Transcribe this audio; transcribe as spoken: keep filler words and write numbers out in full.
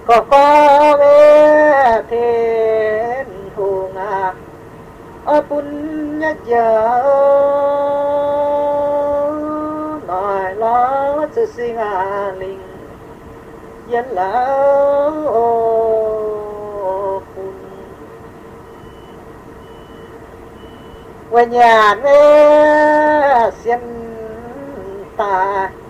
có có về thiên hùng à ở bún nhát giờ nói lo sự sinh à linh dân lão bún quê nhà về xiên ta